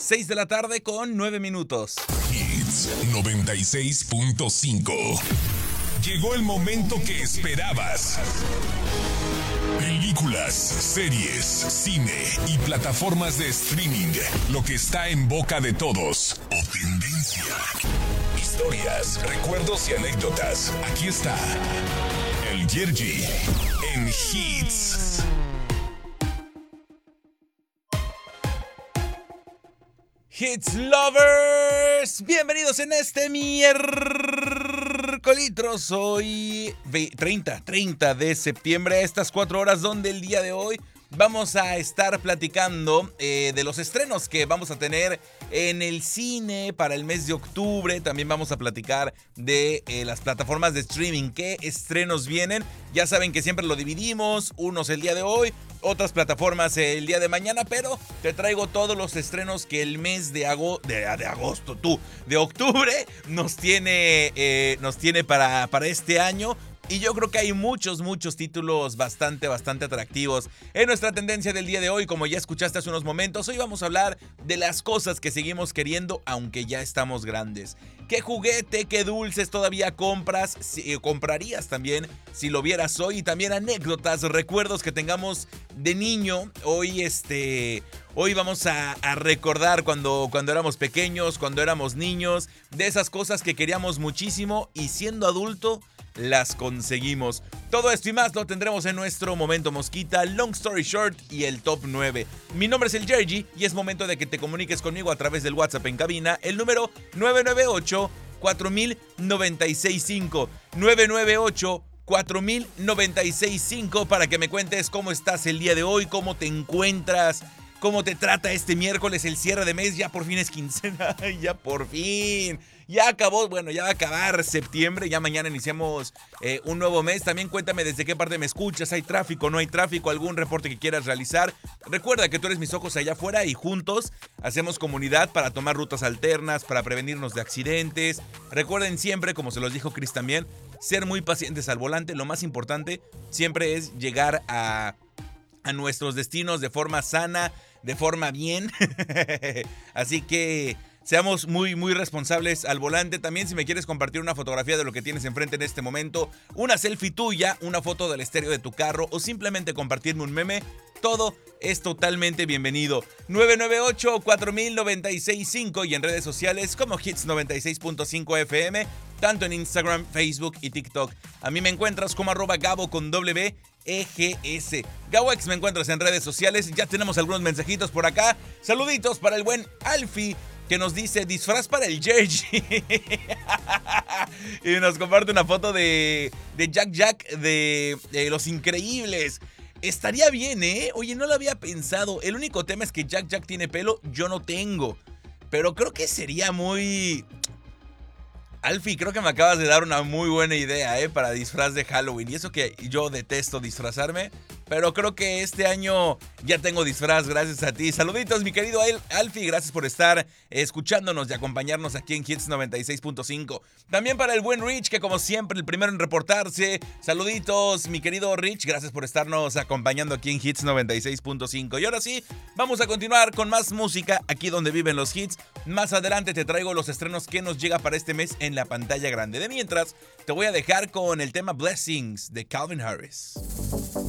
6 de la tarde con 9 minutos. Hits 96.5. Llegó el momento que esperabas. Películas, series, cine y plataformas de streaming. Lo que está en boca de todos. O tendencia. Historias, recuerdos y anécdotas. Aquí está el Yerji en Hits. Hits Lovers, bienvenidos en este miércoles. Hoy 30 de septiembre, a estas 4 horas donde el día de hoy vamos a estar platicando de los estrenos que vamos a tener en el cine para el mes de octubre. También vamos a platicar de las plataformas de streaming, qué estrenos vienen. Ya saben que siempre lo dividimos, unos el día de hoy, otras plataformas el día de mañana, pero te traigo todos los estrenos que el mes de octubre nos tiene para este año. Y yo creo que hay muchos títulos bastante atractivos. En nuestra tendencia del día de hoy, como ya escuchaste hace unos momentos, hoy vamos a hablar de las cosas que seguimos queriendo aunque ya estamos grandes. ¿Qué juguete, qué dulces todavía compras? ¿Comprarías también si lo vieras hoy? Y también anécdotas, recuerdos que tengamos de niño. Hoy vamos a recordar cuando éramos pequeños, cuando éramos niños, de esas cosas que queríamos muchísimo y siendo adulto las conseguimos. Todo esto y más lo tendremos en nuestro Momento Mosquita, Long Story Short y el Top 9. Mi nombre es el Yerji y es momento de que te comuniques conmigo a través del WhatsApp en cabina, el número 998-4000-965. 998-4000-965 para que me cuentes cómo estás el día de hoy, cómo te encuentras, cómo te trata este miércoles, el cierre de mes. Ya por fin es quincena, ya por fin. Ya acabó, bueno, ya va a acabar septiembre, ya mañana iniciamos un nuevo mes. También cuéntame desde qué parte me escuchas, ¿hay tráfico, no hay tráfico, algún reporte que quieras realizar? Recuerda que tú eres mis ojos allá afuera y juntos hacemos comunidad para tomar rutas alternas, para prevenirnos de accidentes. Recuerden siempre, como se los dijo Chris también, ser muy pacientes al volante. Lo más importante siempre es llegar a nuestros destinos de forma sana, de forma bien. Así que seamos muy responsables al volante. También si me quieres compartir una fotografía de lo que tienes enfrente en este momento, una selfie tuya, una foto del estéreo de tu carro o simplemente compartirme un meme, todo es totalmente bienvenido. 998-4000-965 y en redes sociales como Hits 96.5 FM, tanto en Instagram, Facebook y TikTok. A mí me encuentras como @Gabo con W EGS. Gawex me encuentras en redes sociales. Ya tenemos algunos mensajitos por acá. Saluditos para el buen Alfie, que nos dice disfraz para el Yerji. Y nos comparte una foto de Jack de Los Increíbles. Estaría bien, ¿eh? Oye, no lo había pensado. El único tema es que Jack tiene pelo, yo no tengo. Pero creo que sería muy... Alfie, creo que me acabas de dar una muy buena idea, para disfraz de Halloween. Y eso que yo detesto disfrazarme, pero creo que este año ya tengo disfraz gracias a ti. Saluditos, mi querido Alfie, gracias por estar escuchándonos y acompañarnos aquí en Hits 96.5. También para el buen Rich, que como siempre, el primero en reportarse. Saluditos, mi querido Rich, gracias por estarnos acompañando aquí en Hits 96.5. Y ahora sí, vamos a continuar con más música aquí donde viven los hits. Más adelante te traigo los estrenos que nos llega para este mes en la pantalla grande. De mientras, te voy a dejar con el tema Blessings de Calvin Harris.